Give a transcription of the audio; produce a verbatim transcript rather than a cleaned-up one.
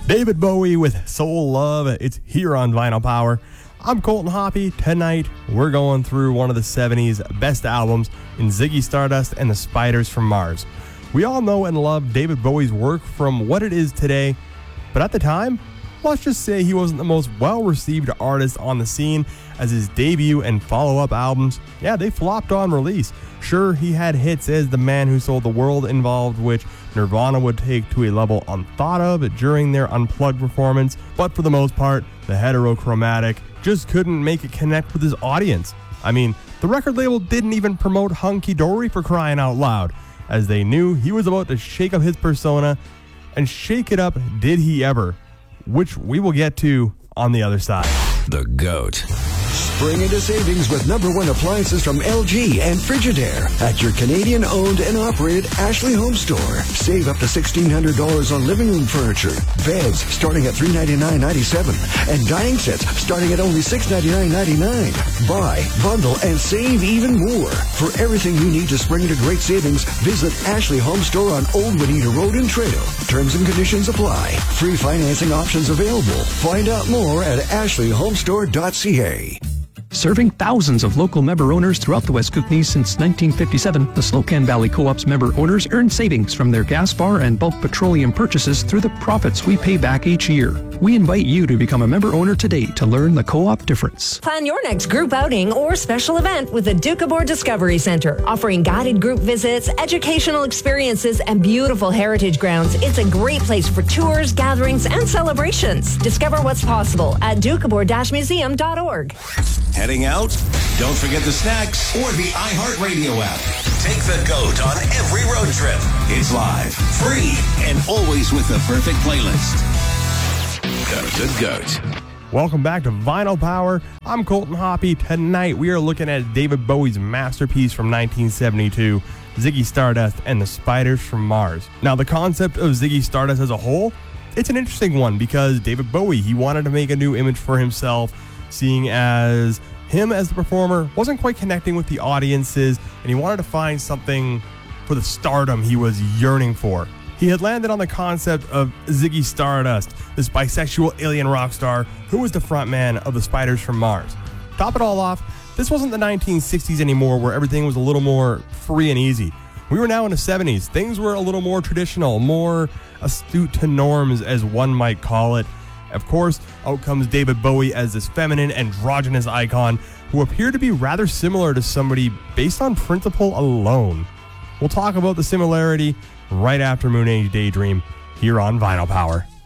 David Bowie with Soul Love. It's here on Vinyl Power. I'm Colton Hoppy. Tonight, we're going through one of the seventies best albums in Ziggy Stardust and the Spiders from Mars. We all know and love David Bowie's work from what it is today, but at the time, let's just say he wasn't the most well-received artist on the scene, as his debut and follow-up albums, yeah, they flopped on release. Sure, he had hits as The Man Who Sold the World involved, which Nirvana would take to a level unthought of during their Unplugged performance, but for the most part, the Heterochromatic just couldn't make it connect with his audience. I mean, the record label didn't even promote Hunky Dory, for crying out loud, as they knew he was about to shake up his persona, and shake it up did he ever, which we will get to on the other side. The GOAT. Spring into savings with number one appliances from L G and Frigidaire at your Canadian-owned and operated Ashley Home Store. Save up to sixteen hundred dollars on living room furniture, beds starting at three hundred ninety-nine dollars and ninety-seven cents, and dining sets starting at only six hundred ninety-nine dollars and ninety-nine cents. Buy, bundle, and save even more. For everything you need to spring into great savings, visit Ashley Home Store on Old Juanita Road in Trail. Terms and conditions apply. Free financing options available. Find out more at ashley home store dot c a. Serving thousands of local member owners throughout the West Kootenays since nineteen fifty-seven, the Slocan Valley Co-op's member owners earn savings from their gas bar and bulk petroleum purchases through the profits we pay back each year. We invite you to become a member owner today to learn the co-op difference. Plan your next group outing or special event with the Doukhobor Discovery Centre. Offering guided group visits, educational experiences, and beautiful heritage grounds, it's a great place for tours, gatherings, and celebrations. Discover what's possible at doukhobor dash museum dot org. Heading out? Don't forget the snacks or the iHeartRadio app. Take the GOAT on every road trip. It's live, free, and always with the perfect playlist. The GOAT. Welcome back to Vinyl Power. I'm Colton Hoppy. Tonight, we are looking at David Bowie's masterpiece from nineteen seventy-two, Ziggy Stardust and the Spiders from Mars. Now, the concept of Ziggy Stardust as a whole, it's an interesting one because David Bowie, he wanted to make a new image for himself, seeing as him as the performer wasn't quite connecting with the audiences, and he wanted to find something for the stardom he was yearning for. He had landed on the concept of Ziggy Stardust, this bisexual alien rock star who was the frontman of the Spiders from Mars. Top it all off, this wasn't the nineteen sixties anymore where everything was a little more free and easy. We were now in the seventies. Things were a little more traditional, more astute to norms, as one might call it. Of course, out comes David Bowie as this feminine, androgynous icon who appeared to be rather similar to somebody based on principle alone. We'll talk about the similarity right after Moon Age Daydream here on Vinyl Power.